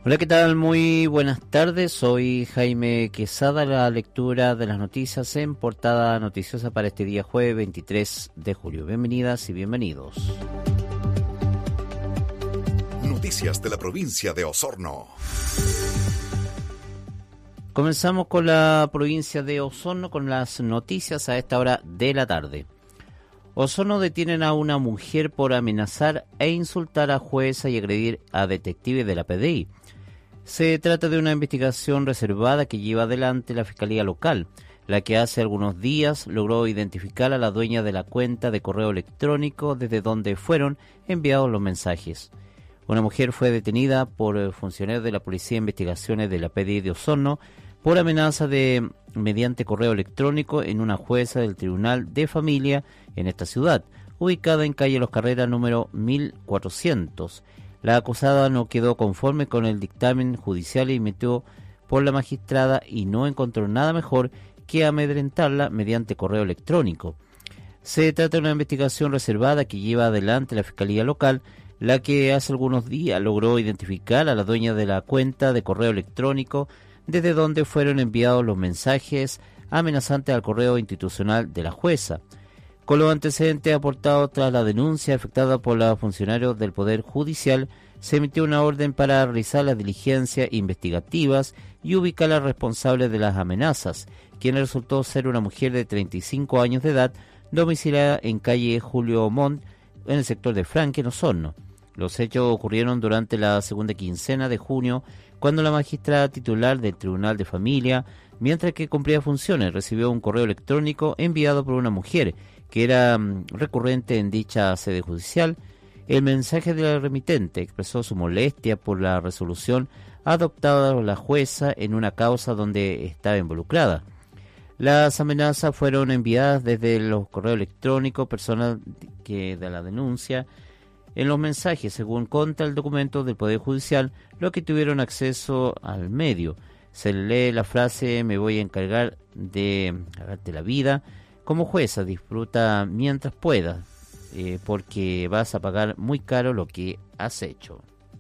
Hola, ¿qué tal? Muy buenas tardes. Soy Jaime Quesada, la lectura de las noticias en Portada Noticiosa para este día jueves 23 de julio. Bienvenidas y bienvenidos. Noticias de la provincia de Osorno. Comenzamos con la provincia de Osorno con las noticias a esta hora de la tarde. Osorno detienen a una mujer por amenazar e insultar a jueza y agredir a detectives de la PDI. Se trata de una investigación reservada que lleva adelante la Fiscalía Local, la que hace algunos días logró identificar a la dueña de la cuenta de correo electrónico desde donde fueron enviados los mensajes. Una mujer fue detenida por funcionarios de la Policía de Investigaciones de la PDI de Osorno por amenaza mediante correo electrónico en una jueza del Tribunal de Familia en esta ciudad, ubicada en calle Los Carreras número 1400. La acusada no quedó conforme con el dictamen judicial emitido por la magistrada y no encontró nada mejor que amedrentarla mediante correo electrónico. Se trata de una investigación reservada que lleva adelante la Fiscalía Local, la que hace algunos días logró identificar a la dueña de la cuenta de correo electrónico desde donde fueron enviados los mensajes amenazantes al correo institucional de la jueza. Con los antecedentes aportados tras la denuncia efectuada por los funcionarios del Poder Judicial, se emitió una orden para realizar las diligencias investigativas y ubicar a la responsable de las amenazas, quien resultó ser una mujer de 35 años de edad, domiciliada en calle Julio Montt, en el sector de Franque, en Osorno. Los hechos ocurrieron durante la segunda quincena de junio, cuando la magistrada titular del Tribunal de Familia, mientras que cumplía funciones, recibió un correo electrónico enviado por una mujer que era recurrente en dicha sede judicial. El mensaje del remitente expresó su molestia por la resolución adoptada por la jueza en una causa donde estaba involucrada. Las amenazas fueron enviadas desde los correos electrónicos personal que de la denuncia. En los mensajes, según consta el documento del Poder Judicial, los que tuvieron acceso al medio, se lee la frase: me voy a encargar de hagarte la vida. Como jueza, disfruta mientras puedas, porque vas a pagar muy caro lo que has hecho.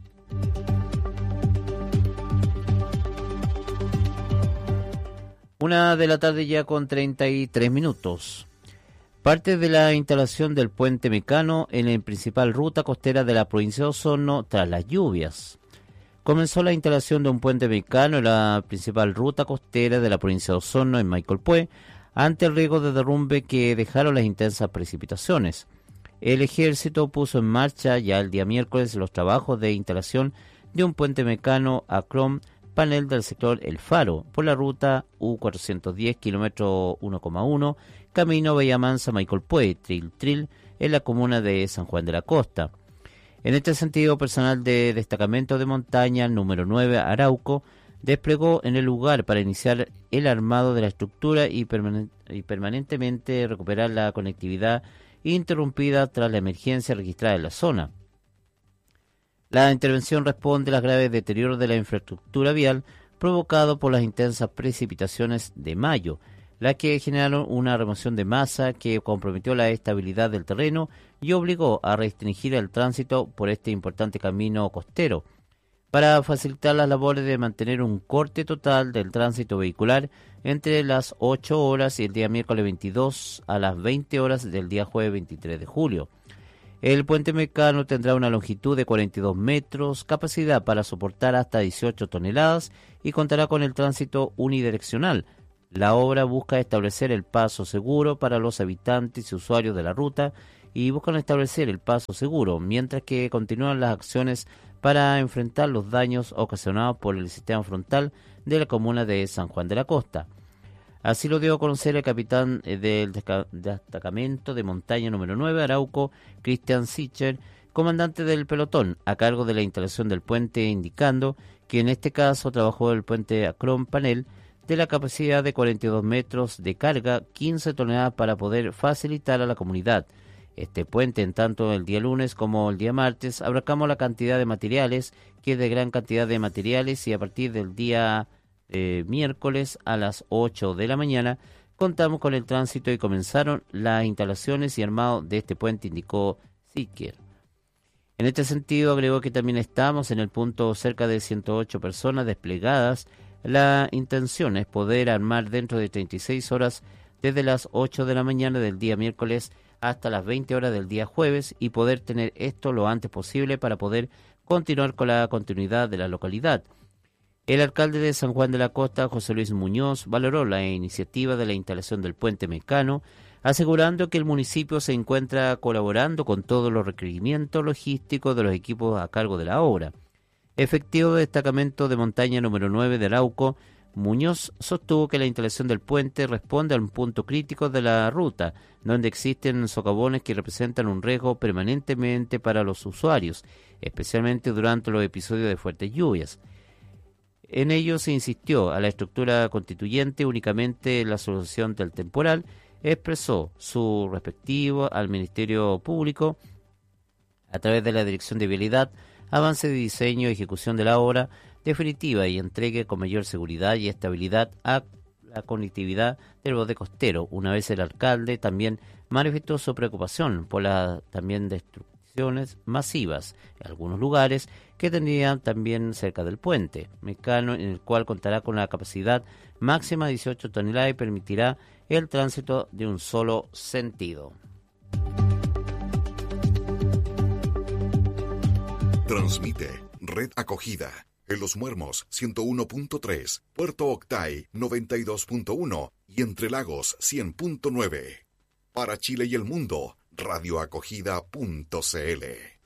Una de la tarde ya con 33 minutos. Parte de la instalación del puente Mecano en la principal ruta costera de la provincia de Osorno tras las lluvias. Comenzó la instalación de un puente Mecano en la principal ruta costera de la provincia de Osorno en Maicolpué, ante el riesgo de derrumbe que dejaron las intensas precipitaciones. El ejército puso en marcha ya el día miércoles los trabajos de instalación de un puente Mecano a Crom Panel del sector El Faro por la ruta U410 kilómetro 1,1 camino Bellamansa Maicolpué Tril en la comuna de San Juan de la Costa. En este sentido, personal de destacamento de montaña número 9 Arauco desplegó en el lugar para iniciar el armado de la estructura y permanentemente recuperar la conectividad interrumpida tras la emergencia registrada en la zona. La intervención responde a los graves deterioros de la infraestructura vial provocado por las intensas precipitaciones de mayo, las que generaron una remoción de masa que comprometió la estabilidad del terreno y obligó a restringir el tránsito por este importante camino costero, para facilitar las labores de mantener un corte total del tránsito vehicular entre las 8 horas y el día miércoles 22 a las 20 horas del día jueves 23 de julio. El puente Mecano tendrá una longitud de 42 metros, capacidad para soportar hasta 18 toneladas y contará con el tránsito unidireccional. La obra busca establecer el paso seguro para los habitantes y usuarios de la ruta y buscan establecer el paso seguro, mientras que continúan las acciones para enfrentar los daños ocasionados por el sistema frontal de la comuna de San Juan de la Costa. Así lo dio a conocer el capitán del destacamento de montaña número 9 Arauco, Christian Sicher, comandante del pelotón a cargo de la instalación del puente, indicando que en este caso trabajó el puente Acron Panel de la capacidad de 42 metros de carga, 15 toneladas para poder facilitar a la comunidad. Este puente, en tanto el día lunes como el día martes, abarcamos la cantidad de materiales, que es de gran cantidad de materiales, y a partir del día miércoles a las 8 de la mañana contamos con el tránsito y comenzaron las instalaciones y armado de este puente, indicó Siker. En este sentido, agregó que también estamos en el punto cerca de 108 personas desplegadas. La intención es poder armar dentro de 36 horas desde las 8 de la mañana del día miércoles hasta las 20 horas del día jueves y poder tener esto lo antes posible para poder continuar con la continuidad de la localidad. El alcalde de San Juan de la Costa, José Luis Muñoz, valoró la iniciativa de la instalación del puente Mecano, asegurando que el municipio se encuentra colaborando con todos los requerimientos logísticos de los equipos a cargo de la obra. Efectivo de destacamento de montaña número 9 de Arauco, Muñoz sostuvo que la instalación del puente responde a un punto crítico de la ruta, donde existen socavones que representan un riesgo permanentemente para los usuarios, especialmente durante los episodios de fuertes lluvias. En ello se insistió a la estructura constituyente únicamente la solución del temporal, expresó su respectivo al Ministerio Público a través de la Dirección de Vialidad, avance de diseño y ejecución de la obra definitiva y entregue con mayor seguridad y estabilidad a la conectividad del borde costero. Una vez el alcalde también manifestó su preocupación por las también destrucciones masivas en algunos lugares que tendrían también cerca del puente Mecano, en el cual contará con la capacidad máxima de 18 toneladas y permitirá el tránsito de un solo sentido. Transmite Red Acogida en Los Muermos 101.3, Puerto Octay 92.1 y Entre Lagos 100.9. Para Chile y el mundo, radioacogida.cl.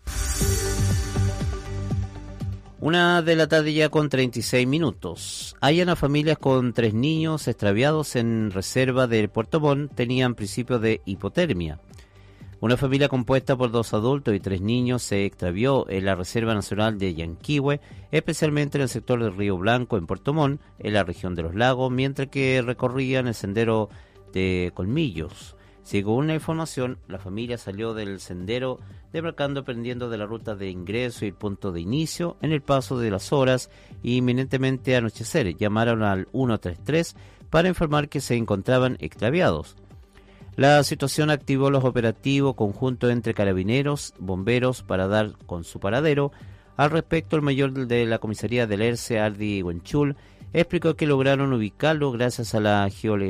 1 de la tarde ya con 36 minutos. Hallan a familias con 3 niños extraviados en reserva de Puerto Montt tenían principios de hipotermia. Una familia compuesta por 2 adultos y 3 niños se extravió en la Reserva Nacional de Yanquihue, especialmente en el sector del Río Blanco en Puerto Montt, en la región de los lagos, mientras que recorrían el sendero de Colmillos. Según la información, la familia salió del sendero demarcando pendiendo de la ruta de ingreso y el punto de inicio. En el paso de las horas y inminentemente anochecer, llamaron al 133 para informar que se encontraban extraviados. La situación activó los operativos conjuntos entre carabineros, bomberos para dar con su paradero. Al respecto, el mayor de la comisaría del ERCE, Ardi Huenchul, explicó que lograron ubicarlo gracias a la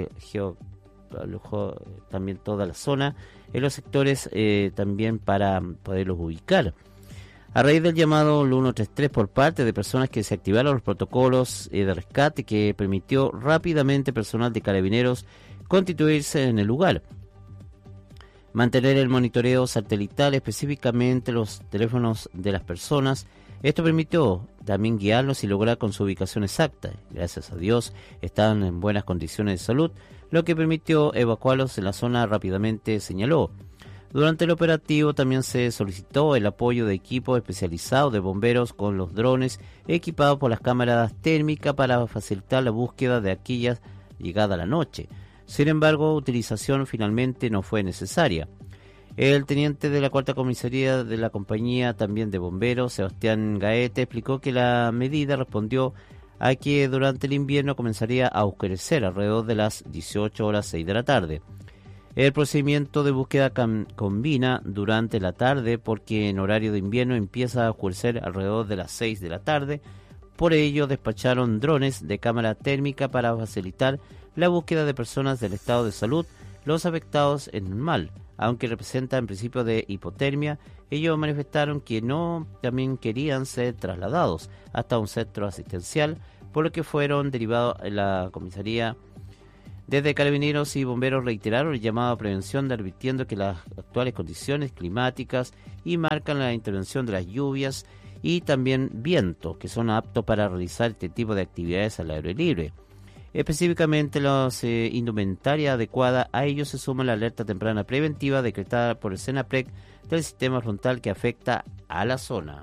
también toda la zona, en los sectores también para poderlos ubicar. A raíz del llamado 133 por parte de personas que se activaron los protocolos de rescate que permitió rápidamente personal de carabineros constituirse en el lugar. Mantener el monitoreo satelital, específicamente los teléfonos de las personas. Esto permitió también guiarlos y lograr con su ubicación exacta. Gracias a Dios estaban en buenas condiciones de salud, lo que permitió evacuarlos en la zona rápidamente, señaló. Durante el operativo también se solicitó el apoyo de equipos especializados de bomberos con los drones equipados por las cámaras térmicas para facilitar la búsqueda de aquellas llegada la noche. Sin embargo, utilización finalmente no fue necesaria. El teniente de la cuarta comisaría de la compañía también de bomberos, Sebastián Gaete, explicó que la medida respondió a que durante el invierno comenzaría a oscurecer alrededor de las 18 horas 6 de la tarde. El procedimiento de búsqueda combina durante la tarde porque en horario de invierno empieza a oscurecer alrededor de las 6 de la tarde. Por ello despacharon drones de cámara térmica para facilitar la búsqueda de personas del estado de salud, los afectados en mal. Aunque representan principio de hipotermia, ellos manifestaron que no también querían ser trasladados hasta un centro asistencial, por lo que fueron derivados a la comisaría. Desde Carabineros y Bomberos reiteraron el llamado a prevención, advirtiendo que las actuales condiciones climáticas y marcan la intervención de las lluvias y también viento, que son aptos para realizar este tipo de actividades al aire libre. Específicamente, la indumentaria adecuada a ello se suma la alerta temprana preventiva decretada por el SENAPREC del sistema frontal que afecta a la zona.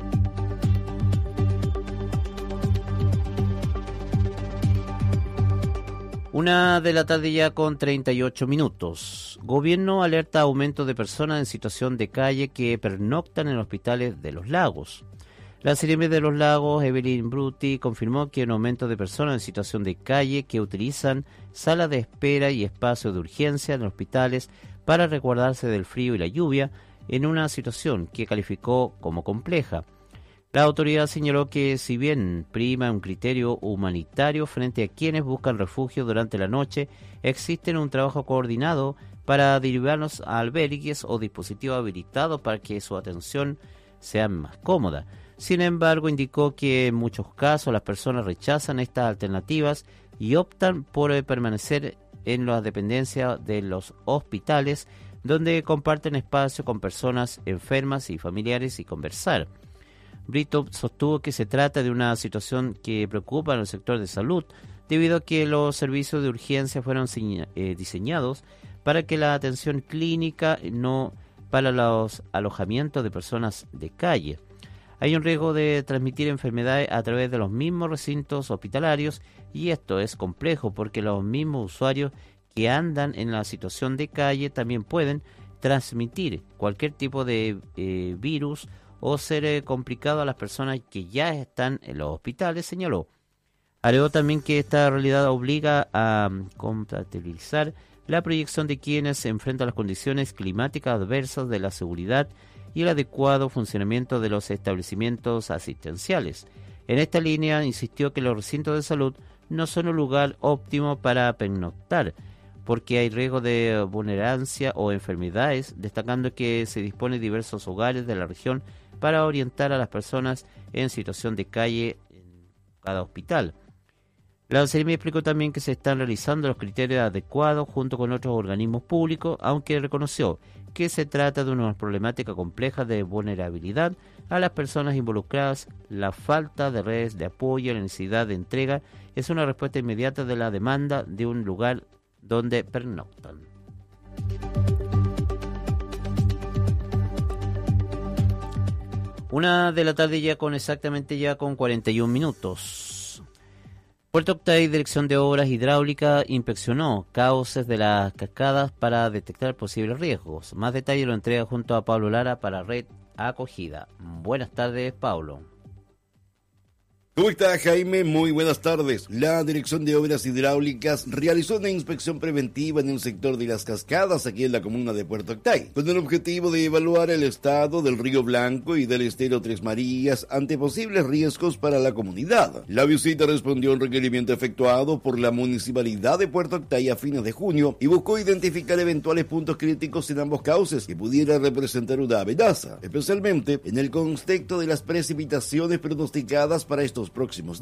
Una de la tarde ya con 38 minutos. Gobierno alerta aumento de personas en situación de calle que pernoctan en hospitales de los lagos. La Seremi de los Lagos, Evelyn Bruti, confirmó que un aumento de personas en situación de calle que utilizan salas de espera y espacios de urgencia en hospitales para resguardarse del frío y la lluvia en una situación que calificó como compleja. La autoridad señaló que si bien prima un criterio humanitario frente a quienes buscan refugio durante la noche, existe un trabajo coordinado para derivarlos a albergues o dispositivos habilitados para que su atención sea más cómoda. Sin embargo, indicó que en muchos casos las personas rechazan estas alternativas y optan por permanecer en las dependencias de los hospitales, donde comparten espacio con personas enfermas y familiares y conversar. Brito sostuvo que se trata de una situación que preocupa en el sector de salud, debido a que los servicios de urgencia fueron diseñados para que la atención clínica, no para los alojamientos de personas de calle. Hay un riesgo de transmitir enfermedades a través de los mismos recintos hospitalarios, y esto es complejo porque los mismos usuarios que andan en la situación de calle también pueden transmitir cualquier tipo de virus o ser complicado a las personas que ya están en los hospitales, señaló. Agregó también que esta realidad obliga a compatibilizar la proyección de quienes se enfrentan a las condiciones climáticas adversas de la seguridad y el adecuado funcionamiento de los establecimientos asistenciales. En esta línea insistió que los recintos de salud no son un lugar óptimo para pernoctar, porque hay riesgo de vulnerancia o enfermedades, destacando que se dispone de diversos hogares de la región para orientar a las personas en situación de calle en cada hospital. La Seremi explicó también que se están realizando los criterios adecuados junto con otros organismos públicos, aunque reconoció que se trata de una problemática compleja de vulnerabilidad a las personas involucradas. La falta de redes de apoyo y la necesidad de entrega es una respuesta inmediata de la demanda de un lugar donde pernoctan. Una de la tarde ya con 41 minutos. Puerto Octay, Dirección de Obras Hidráulicas, inspeccionó cauces de las cascadas para detectar posibles riesgos. Más detalle lo entrega junto a Pablo Lara para Red Acogida. Buenas tardes, Pablo. ¿Cómo está, Jaime? Muy buenas tardes. La Dirección de Obras Hidráulicas realizó una inspección preventiva en un sector de las cascadas aquí en la comuna de Puerto Octay, con el objetivo de evaluar el estado del Río Blanco y del estero Tres Marías ante posibles riesgos para la comunidad. La visita respondió a un requerimiento efectuado por la Municipalidad de Puerto Octay a fines de junio y buscó identificar eventuales puntos críticos en ambos cauces que pudieran representar una amenaza, especialmente en el contexto de las precipitaciones pronosticadas para estos próximos